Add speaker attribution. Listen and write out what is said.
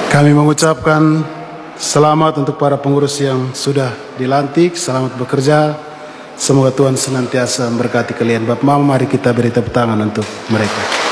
Speaker 1: Kami mengucapkan selamat untuk para pengurus yang sudah dilantik, selamat bekerja. Semoga Tuhan senantiasa memberkati kalian. Bapak Mama, mari kita beri tepuk tangan untuk mereka.